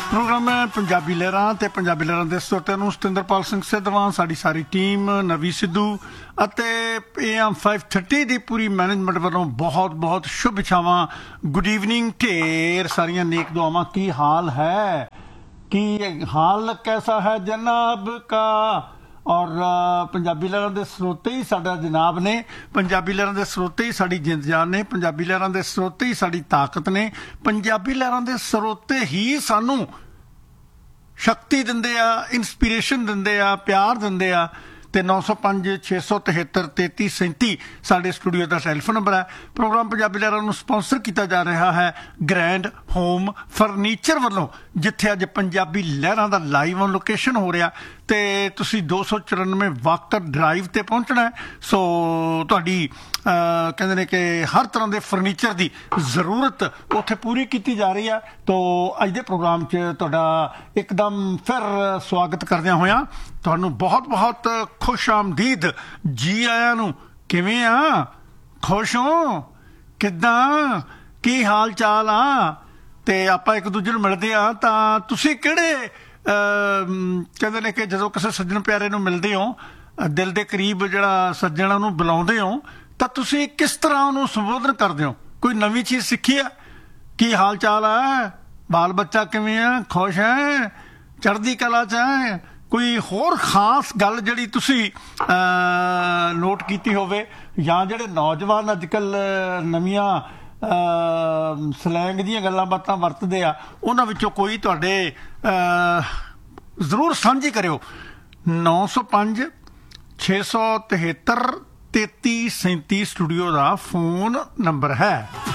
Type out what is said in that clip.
Programme है पंजाबी लहरां ते पंजाबी लहरां दे श्रोतिਆਂ ਨੂੰ ਸਤਿੰਦਰਪਾਲ ਸਿੰਘ ਸਿੱਧਵਾਂ ਸਾਡੀ ਸਾਰੀ ਟੀਮ ਨਵੀ ਸਿੱਧੂ ਅਤੇ AM 530 ਦੀ ਪੂਰੀ ਮੈਨੇਜਮੈਂਟ ਵੱਲੋਂ ਬਹੁਤ ਬਹੁਤ ਸ਼ੁਭ ਇਛਾਵਾਂ। ਗੁੱਡ ਈਵਨਿੰਗ, ਢੇਰ ਸਾਰੀਆਂ नेक दुआवां। की हाल है, की हाल कैसा है जनाब का। और पंजाबी लहरां दे स्रोते ही साडा जनाब ने, पंजाबी लहरां दे स्रोते ही साडी जिंद जान ने, पंजाबी लहरां दे स्रोते ही साडी ताकत ने, पंजाबी लहरां दे स्रोते ही सानू शक्ति दिंदे आ, इंस्पीरेशन दिंदे आ, प्यार दिंदे आ। ਤੇ 905 673 3337 ਸਾਡੇ ਸਟੂਡੀਓ ਦਾ ਟੈਲੀਫੋਨ ਨੰਬਰ ਹੈ। ਪ੍ਰੋਗਰਾਮ ਪੰਜਾਬੀ ਲਹਿਰਾਂ ਨੂੰ ਸਪਾਂਸਰ ਕੀਤਾ ਜਾ ਰਿਹਾ ਹੈ ਗ੍ਰੈਂਡ ਹੋਮ ਫਰਨੀਚਰ ਵੱਲੋਂ, ਜਿੱਥੇ ਅੱਜ ਪੰਜਾਬੀ ਲਹਿਰਾਂ ਦਾ ਲਾਈਵ ਔਨ ਲੋਕੇਸ਼ਨ ਹੋ ਰਿਹਾ ਤੇ ਤੁਸੀਂ 294 ਵਾਕਰ ਡਰਾਈਵ ਤੇ ਪਹੁੰਚਣਾ ਹੈ। ਸੋ ਤੁਹਾਡੀ ਕਹਿੰਦੇ ਨੇ ਕਿ ਹਰ ਤਰ੍ਹਾਂ ਦੇ ਫਰਨੀਚਰ ਦੀ ਜ਼ਰੂਰਤ ਉੱਥੇ ਪੂਰੀ ਕੀਤੀ ਜਾ ਰਹੀ ਹੈ। ਤੋ ਅੱਜ ਦੇ ਪ੍ਰੋਗਰਾਮ 'ਚ ਤੁਹਾਡਾ ਇੱਕਦਮ ਫਿਰ ਸਵਾਗਤ ਕਰਦਿਆਂ ਹੋਇਆਂ ਤੁਹਾਨੂੰ ਬਹੁਤ ਬਹੁਤ खुश आमदीद, जी आया नू। किवें आ, खुश हो, किद्दां, की हाल चाल आ। ते आपां एक दूजे नूं मिलदे आ तां तुसीं किहड़े कहंदे ने कि जदों किसी सज्जण प्यारे नूं मिलदे हो, दिल दे करीब जिहड़ा सज्जण नूं बुलाउंदे हो, तां तुसीं किस तरह उहनूं संबोधन करदे हो। कोई नवीं चीज़ सीखी है? की हाल चाल है, बाल बच्चा किवें आ, खुश है, चढ़दी कला च है, कोई होर खास गल जिहड़ी तुसीं नोट कीती होवे, जां जिहड़े नौजवान अजकल नवीआं सलैंग ਦੀਆਂ ਗੱਲਾਂ ਬਾਤਾਂ ਵਰਤਦੇ ਆ, ਉਹਨਾਂ ਵਿੱਚੋਂ ਕੋਈ ਤੁਹਾਡੇ ਜ਼ਰੂਰ ਸਾਂਝੀ ਕਰਿਓ। 905 673 3337 ਸਟੂਡੀਓ ਦਾ ਫੋਨ ਨੰਬਰ ਹੈ।